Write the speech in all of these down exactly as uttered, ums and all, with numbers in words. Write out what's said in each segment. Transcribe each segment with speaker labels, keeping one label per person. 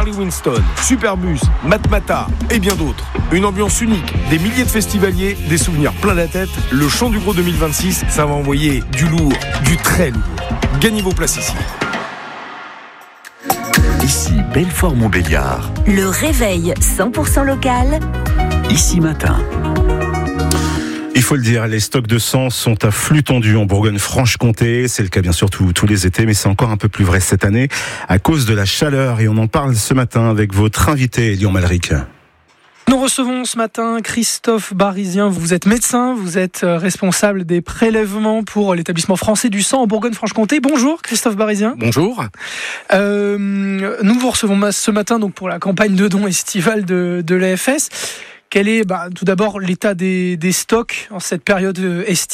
Speaker 1: Harley Winston, Superbus, Matmata et bien d'autres. Une ambiance unique, des milliers de festivaliers, des souvenirs plein la tête. Le Chant du Gros deux mille vingt-six, ça va envoyer du lourd, du très lourd. Gagnez vos places ici.
Speaker 2: Ici Belfort-Montbéliard.
Speaker 3: Le réveil cent pour cent local.
Speaker 2: Ici Matin.
Speaker 4: Il faut le dire, les stocks de sang sont à flux tendu en Bourgogne-Franche-Comté. C'est le cas bien sûr tous, tous les étés, mais c'est encore un peu plus vrai cette année à cause de la chaleur. Et on en parle ce matin avec votre invité, Lyon Malric.
Speaker 5: Nous recevons ce matin Christophe Barizien. Vous êtes médecin, vous êtes responsable des prélèvements pour l'établissement français du sang en Bourgogne-Franche-Comté. Bonjour Christophe Barizien.
Speaker 6: Bonjour.
Speaker 5: Euh, nous vous recevons ce matin donc pour la campagne de dons estivale de, de l'A F S. Quel est bah, tout d'abord l'état des, des stocks en cette période estivale ?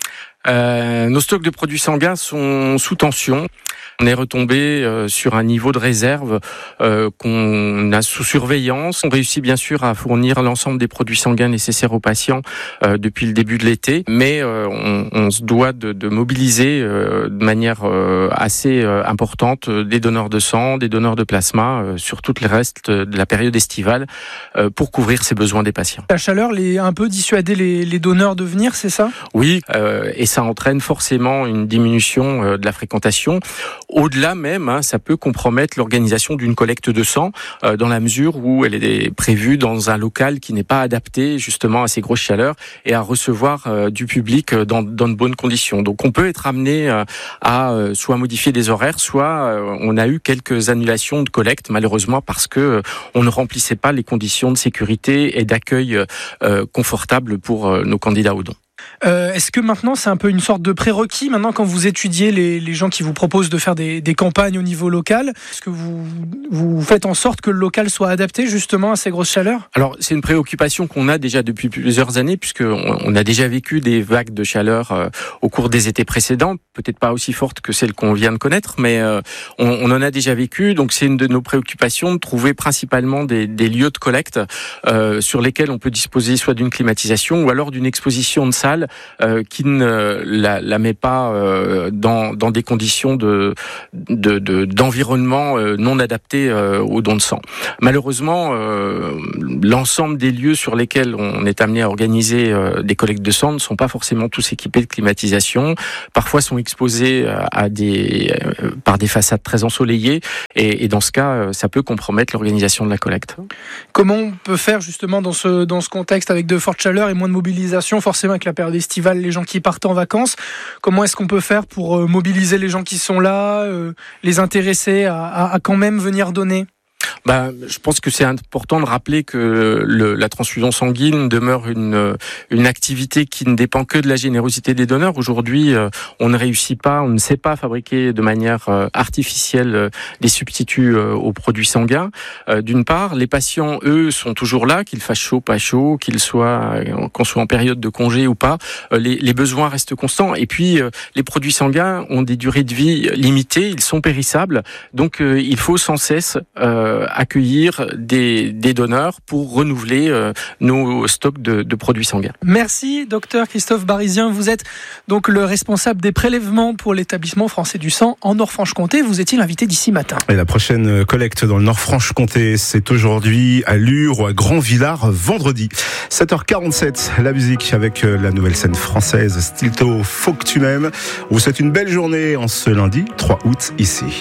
Speaker 6: euh, Nos stocks de produits sanguins sont sous tension. On est retombé euh, sur un niveau de réserve euh, qu'on a sous surveillance. On réussit bien sûr à fournir l'ensemble des produits sanguins nécessaires aux patients euh, depuis le début de l'été, mais euh, on, on se doit de, de mobiliser euh, de manière euh, assez euh, importante des donneurs de sang, des donneurs de plasma euh, sur tout le reste de la période estivale euh, pour couvrir ces besoins des patients.
Speaker 5: La chaleur les a un peu dissuadé les, les donneurs de venir, c'est ça ?
Speaker 6: Oui, euh, et ça entraîne forcément une diminution euh, de la fréquentation. Au-delà même, hein, ça peut compromettre l'organisation d'une collecte de sang euh, dans la mesure où elle est prévue dans un local qui n'est pas adapté justement à ces grosses chaleurs et à recevoir euh, du public dans, dans de bonnes conditions. Donc on peut être amené euh, à euh, soit modifier des horaires, soit euh, on a eu quelques annulations de collecte malheureusement parce que euh, on ne remplissait pas les conditions de sécurité et d'accueil euh, confortables pour euh, nos candidats aux dons.
Speaker 5: Euh, est-ce que maintenant c'est un peu une sorte de prérequis maintenant quand vous étudiez les, les gens qui vous proposent de faire des, des campagnes au niveau local? Est-ce que vous, vous faites en sorte que le local soit adapté justement à ces grosses chaleurs?
Speaker 6: Alors c'est une préoccupation qu'on a déjà depuis plusieurs années puisque on, on a déjà vécu des vagues de chaleur euh, au cours des étés précédents, peut-être pas aussi fortes que celles qu'on vient de connaître, mais euh, on, on en a déjà vécu. Donc c'est une de nos préoccupations de trouver principalement des, des lieux de collecte euh, sur lesquels on peut disposer soit d'une climatisation ou alors d'une exposition de salle Euh, qui ne la, la met pas euh, dans, dans des conditions de, de, de, d'environnement euh, non adapté euh, aux dons de sang. Malheureusement, euh, l'ensemble des lieux sur lesquels on est amené à organiser euh, des collectes de sang ne sont pas forcément tous équipés de climatisation. Parfois sont exposés à des, euh, par des façades très ensoleillées et, et dans ce cas, ça peut compromettre l'organisation de la collecte.
Speaker 5: Comment on peut faire justement dans ce, dans ce contexte avec de fortes chaleurs et moins de mobilisation, forcément avec la période estivale, les gens qui partent en vacances, comment est-ce qu'on peut faire pour euh, mobiliser les gens qui sont là, euh, les intéresser à, à, à quand même venir donner ?
Speaker 6: Bah, je pense que c'est important de rappeler que le, la transfusion sanguine demeure une, une activité qui ne dépend que de la générosité des donneurs. Aujourd'hui, euh, on ne réussit pas, on ne sait pas fabriquer de manière euh, artificielle euh, des substituts euh, aux produits sanguins. Euh, d'une part, les patients, eux, sont toujours là, qu'il fasse chaud, pas chaud, qu'ils soient, euh, qu'on soit en période de congé ou pas. Euh, les, les besoins restent constants. Et puis, euh, les produits sanguins ont des durées de vie limitées, ils sont périssables. Donc, euh, il faut sans cesse euh, accueillir des, des donneurs pour renouveler euh, nos stocks de, de produits sanguins.
Speaker 5: Merci, docteur Christophe Barizien. Vous êtes donc le responsable des prélèvements pour l'établissement français du sang en Nord-Franche-Comté. Vous étiez l'invité d'ici matin.
Speaker 4: Et la prochaine collecte dans le Nord-Franche-Comté, c'est aujourd'hui à Lure ou à Grand-Villard, vendredi. sept heures quarante-sept, la musique avec la nouvelle scène française Stilto, Faut que tu m'aimes. On vous souhaite une belle journée en ce lundi trois août ici.